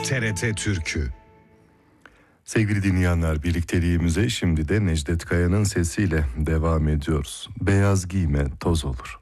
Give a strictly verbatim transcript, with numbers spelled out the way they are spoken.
T R T Türkü. Sevgili dinleyenler, birlikteliğimize şimdi de Necdet Kaya'nın sesiyle devam ediyoruz. Beyaz giyme toz olur.